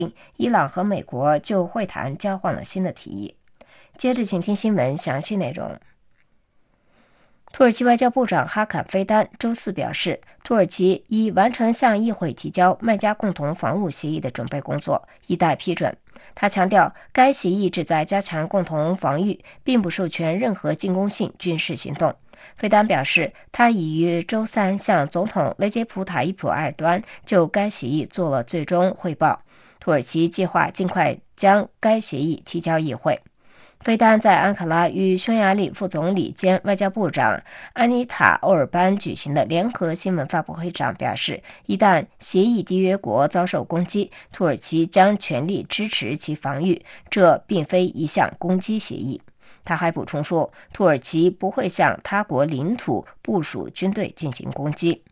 伊朗和美国就会谈交换了新的提议。接着请听新闻详细内容。土耳其外交部长哈坎菲丹周四表示，土耳其已完成向议会提交麦加共同防务协议的准备工作，以待批准。他强调，该协议旨在加强共同防御，并不授权任何进攻性军事行动。菲丹表示，他已于周三向总统雷杰普·塔伊普·埃尔多安就该协议做了最终汇报。土耳其计划尽快将该协议提交议会。菲丹在安卡拉与匈牙利副总理兼外交部长安妮塔·欧尔班举行的联合新闻发布会上表示，一旦协议缔约国遭受攻击，土耳其将全力支持其防御，这并非一项攻击协议。他还补充说，土耳其不会向他国领土部署军队进行攻击。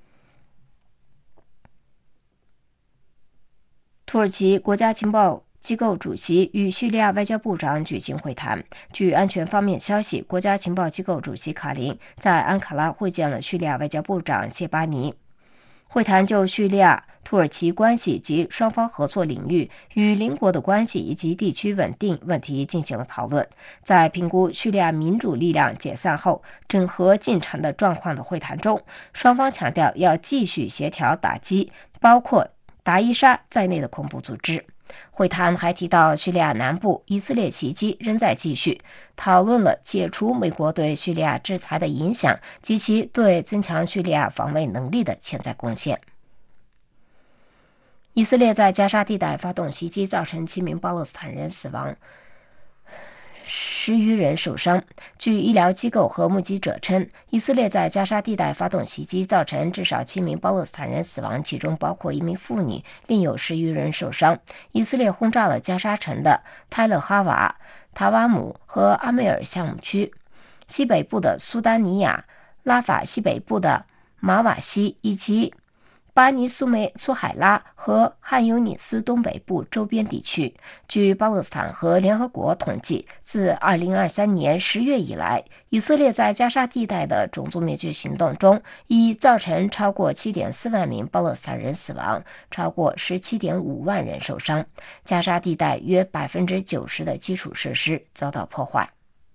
土耳其国家情报机构主席与叙利亚外交部长举行会谈。据安全方面消息，国家情报机构主席卡林在安卡拉会见了叙利亚外交部长谢巴尼。会谈就叙利亚土耳其关系及双方合作领域与邻国的关系以及地区稳定问题进行了讨论。在评估叙利亚民主力量解散后整合进程的状况的会谈中，双方强调要继续协调打击包括达伊沙在内的恐怖组织。会谈还提到叙利亚南部以色列袭击仍在继续，讨论了解除美国对叙利亚制裁的影响及其对增强叙利亚防卫能力的潜在贡献。以色列在加沙地带发动袭击，造成7名巴勒斯坦人死亡，10余人受伤。据医疗机构和目击者称，以色列在加沙地带发动袭击，造成至少7名巴勒斯坦人死亡，其中包括1名妇女，另有10余人受伤。以色列轰炸了加沙城的泰勒哈瓦、塔瓦姆和阿梅尔项目区，西北部的苏丹尼亚、拉法西北部的马瓦西以及巴尼苏海拉和汉尤尼斯东北部周边地区。据巴勒斯坦和联合国统计，自2023年10月以来，以色列在加沙地带的种族灭绝行动中已造成超过 7.4 万名巴勒斯坦人死亡，超过 17.5 万人受伤。加沙地带约 90% 的基础设施遭到破坏。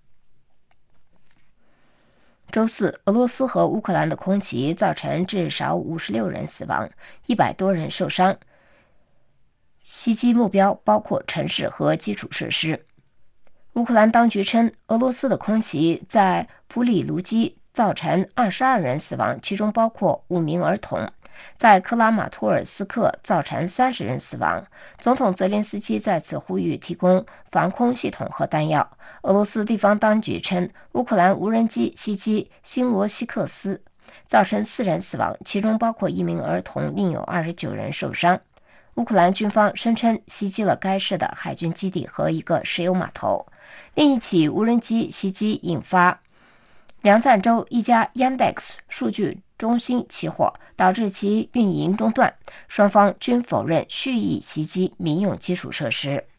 周四，俄罗斯和乌克兰的空袭造成至少56人死亡，100多人受伤。袭击目标包括城市和基础设施。乌克兰当局称，俄罗斯的空袭在普里卢基造成22人死亡，其中包括5名儿童。在克拉马托尔斯克造成30人死亡。总统泽连斯基再次呼吁提供防空系统和弹药。俄罗斯地方当局称，乌克兰无人机袭击新罗西克斯，造成4人死亡，其中包括1名儿童，另有29人受伤。乌克兰军方声称袭击了该市的海军基地和一个石油码头。另一起无人机袭击引发梁赞州一家 Yandex 数据中心起火，导致其运营中断。双方均否认蓄意袭击民用基础设施。